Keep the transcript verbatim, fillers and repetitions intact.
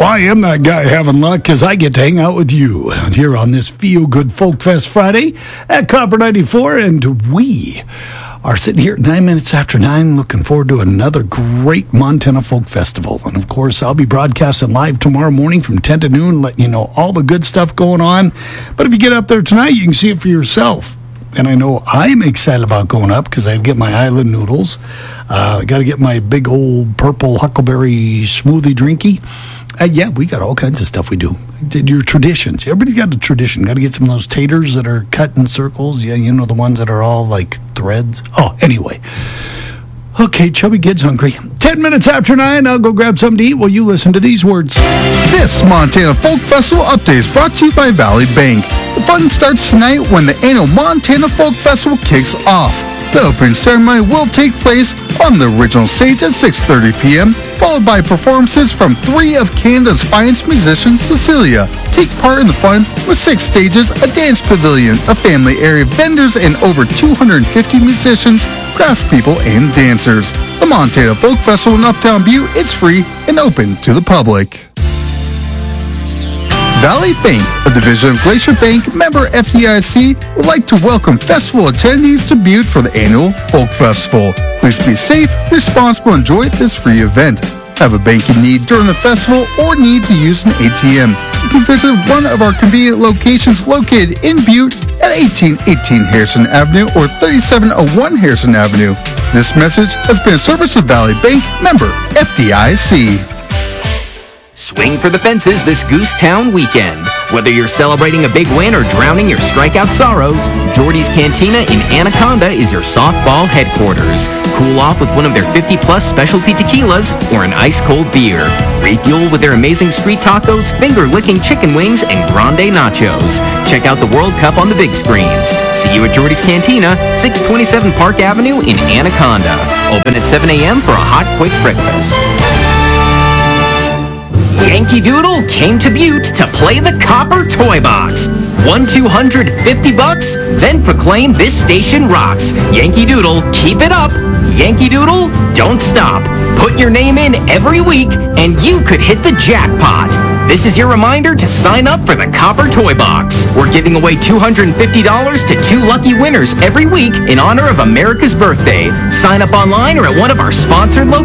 Well, I am that guy having luck because I get to hang out with you here on this Feel Good Folk Fest Friday at Copper ninety-four, and we are sitting here at nine minutes after nine, looking forward to another great Montana Folk Festival. And of course, I'll be broadcasting live tomorrow morning from ten to noon, letting you know all the good stuff going on. But if you get up there tonight, you can see it for yourself. And I know I'm excited about going up because I get my island noodles. Uh, I got to get my big old purple huckleberry smoothie drinky. Uh, yeah, we got all kinds of stuff we do. Your traditions. Everybody's got a tradition. Got to get some of those taters that are cut in circles. Yeah, you know, the ones that are all like threads. Oh, anyway. Okay, Chubby Kid's hungry. Ten minutes after nine, I'll go grab something to eat while you listen to these words. This Montana Folk Festival update is brought to you by Valley Bank. The fun starts tonight when the annual Montana Folk Festival kicks off. The opening ceremony will take place on the original stage at six thirty p.m., followed by performances from three of Canada's finest musicians, Cecilia. Take part in the fun with six stages, a dance pavilion, a family area, vendors, and over two hundred fifty musicians, craftspeople, and dancers. The Montana Folk Festival in Uptown Butte is free and open to the public. Valley Bank, a division of Glacier Bank, member F D I C, would like to welcome festival attendees to Butte for the annual Folk Festival. Please be safe, responsible, and enjoy this free event. Have a banking need during the festival or need to use an A T M? You can visit one of our convenient locations located in Butte at eighteen eighteen Harrison Avenue or thirty-seven oh one Harrison Avenue. This message has been a service of Valley Bank, member F D I C. Swing for the fences this Goose Town weekend. Whether you're celebrating a big win or drowning your strikeout sorrows, Jordy's Cantina in Anaconda is your softball headquarters. Cool off with one of their fifty plus specialty tequilas or an ice-cold beer. Refuel with their amazing street tacos, finger-licking chicken wings, and grande nachos. Check out the World Cup on the big screens. See you at Jordy's Cantina, six twenty-seven Park Avenue in Anaconda. Open at seven a.m. for a hot, quick breakfast. Yankee Doodle came to Butte to play the Copper Toy Box. Won two hundred fifty bucks? Then proclaim this station rocks. Yankee Doodle, keep it up. Yankee Doodle, don't stop. Put your name in every week and you could hit the jackpot. This is your reminder to sign up for the Copper Toy Box. We're giving away two hundred fifty dollars to two lucky winners every week in honor of America's birthday. Sign up online or at one of our sponsored locations.